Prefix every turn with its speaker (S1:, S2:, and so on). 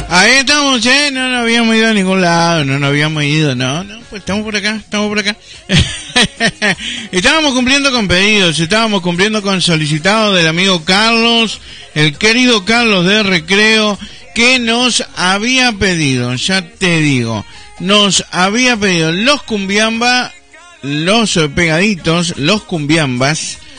S1: Ahí estamos, no nos habíamos ido a ningún lado, no nos habíamos ido, no, pues estamos por acá. Estábamos cumpliendo con pedidos, estábamos cumpliendo con solicitados del amigo Carlos, el querido Carlos de Recreo, que nos había pedido, ya te digo, nos había pedido los cumbiamba, los pegaditos, los cumbiambas,